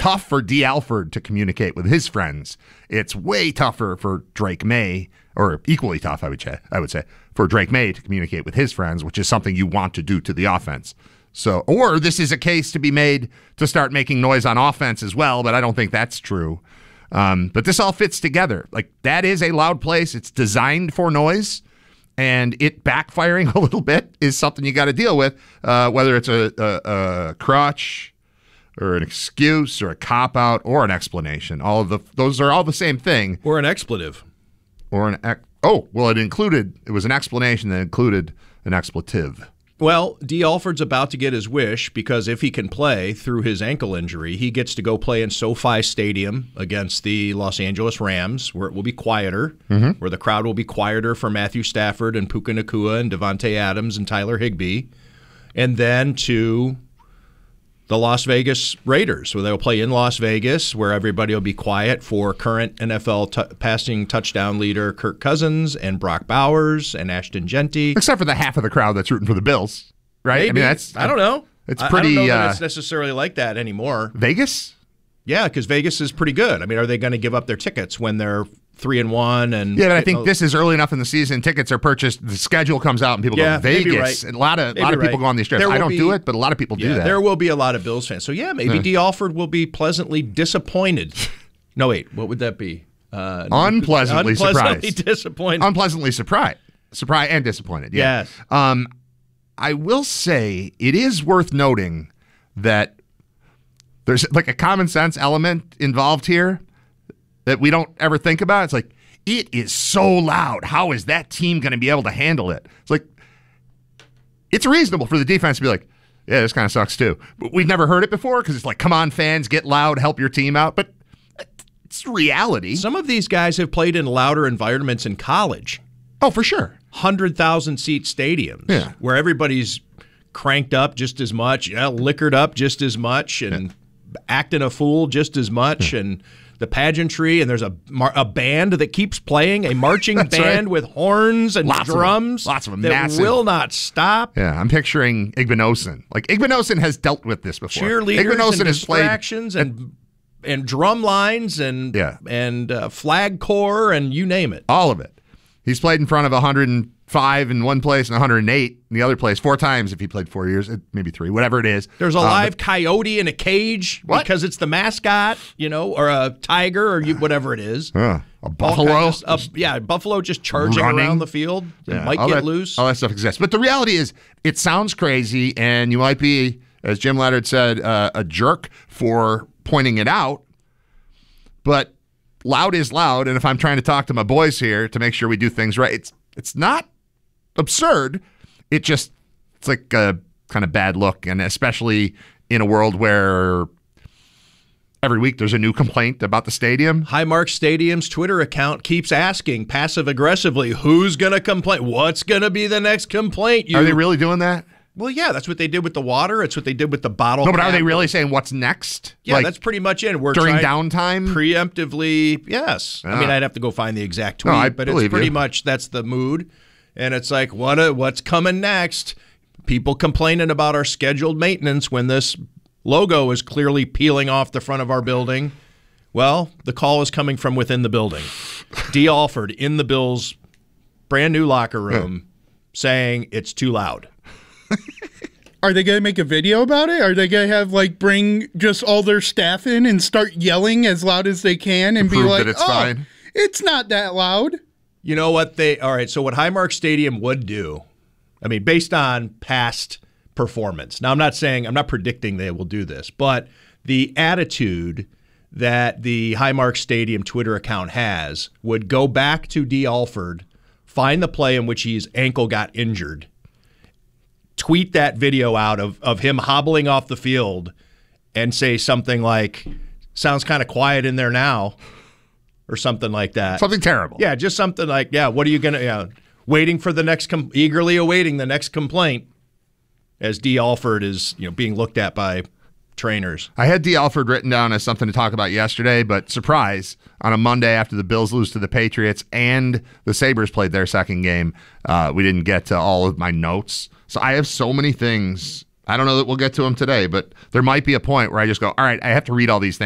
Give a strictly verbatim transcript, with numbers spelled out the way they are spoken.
tough for D. Alford to communicate with his friends. It's way tougher for Drake May, or equally tough, I would say, I would say, for Drake May to communicate with his friends, which is something you want to do to the offense. So, or this is a case to be made to start making noise on offense as well, but I don't think that's true. Um, but this all fits together. Like, that is a loud place. It's designed for noise, and it backfiring a little bit is something you got to deal with, uh, whether it's a, a, a crutch or an excuse or a cop-out or an explanation. All of the those are all the same thing. Or an expletive. Or an ex- oh, well, it included it was an explanation that included an expletive. Well, D. Alford's about to get his wish because if he can play through his ankle injury, he gets to go play in SoFi Stadium against the Los Angeles Rams, where it will be quieter, mm-hmm. where the crowd will be quieter for Matthew Stafford and Puka Nacua and Devontae Adams and Tyler Higbee, and then to the Las Vegas Raiders, where they'll play in Las Vegas, where everybody will be quiet for current N F L t- passing touchdown leader Kirk Cousins and Brock Bowers and Ashton Genty. Except for the half of the crowd that's rooting for the Bills, right? Maybe. I mean, that's I don't know. It's I, pretty. I don't know uh, that it's necessarily like that anymore. Vegas? Yeah, because Vegas is pretty good. I mean, are they going to give up their tickets when they're three and one? And yeah, but I think this is early enough in the season. Tickets are purchased. The schedule comes out, and people yeah, go Vegas. Right. And a lot of maybe a lot of people right. go on these trips. I don't be, do it, but a lot of people yeah, do that. There will be a lot of Bills fans. So yeah, maybe uh. D. Alford will be pleasantly disappointed. No, wait, what would that be? Uh, unpleasantly, unpleasantly surprised. Disappointed. Unpleasantly surprised. Surprised and disappointed. Yeah. Yes. Um, I will say it is worth noting that there's like a common sense element involved here that we don't ever think about. It's like, it is so loud. How is that team going to be able to handle it? It's like, it's reasonable for the defense to be like, yeah, this kind of sucks too. But we've never heard it before because it's like, come on, fans, get loud, help your team out. But it's reality. Some of these guys have played in louder environments in college. Oh, for sure. one hundred thousand seat stadiums yeah. where everybody's cranked up just as much, yeah, liquored up just as much, and yeah. acting a fool just as much, yeah. and the pageantry, and there's a a band that keeps playing, a marching band right. with horns and lots drums of lots of them, that massive. will not stop. Yeah, I'm picturing Igbinosun. Like, Igbinosun has dealt with this before. Cheerleaders Igbinosun and has distractions played, and and drum lines and yeah. and uh, flag corps and you name it. All of it. He's played in front of one hundred five in one place and one hundred eight in the other place four times if he played four years, maybe three, whatever it is. There's a um, live coyote in a cage what? because it's the mascot, you know, or a tiger or you, whatever it is. Uh, a buffalo. Of, uh, yeah, buffalo just charging running. around the field. It yeah, might all get that, loose. All that stuff exists. But the reality is it sounds crazy, and you might be, as Jim Leonard said, uh, a jerk for pointing it out. But loud is loud, and if I'm trying to talk to my boys here to make sure we do things right, it's it's not absurd. It just, it's like a kind of bad look, and especially in a world where every week there's a new complaint about the stadium. Highmark Stadium's Twitter account keeps asking passive-aggressively, who's going to complain? What's going to be the next complaint? You- Are they really doing that? Well, yeah, that's what they did with the water. It's what they did with the bottle. No, but are cap. they really saying what's next? Yeah, like, that's pretty much it. We're during trying downtime? preemptively, yes. Ah. I mean, I'd have to go find the exact tweet, No, I but it's believe pretty you. much that's the mood. And it's like, what? A, what's coming next? People complaining about our scheduled maintenance when this logo is clearly peeling off the front of our building. Well, the call is coming from within the building. D. Alford in the Bills' brand new locker room yeah. saying it's too loud. Are they going to make a video about it? Are they going to have, like, bring just all their staff in and start yelling as loud as they can and to be prove like, that it's oh, fine. It's not that loud. You know what they, all right, so what Highmark Stadium would do, I mean, based on past performance. Now, I'm not saying, I'm not predicting they will do this, but the attitude that the Highmark Stadium Twitter account has would go back to D. Alford, find the play in which his ankle got injured, tweet that video out of, of him hobbling off the field and say something like, sounds kind of quiet in there now, or something like that. Something terrible. Yeah, just something like, yeah, what are you going to, yeah, waiting for the next, com- eagerly awaiting the next complaint as D. Alford is, you know, being looked at by trainers. I had D. Alford written down as something to talk about yesterday, but surprise, on a Monday after the Bills lose to the Patriots and the Sabres played their second game, uh, we didn't get to all of my notes. So I have so many things. I don't know that we'll get to them today, but there might be a point where I just go, all right, I have to read all these things.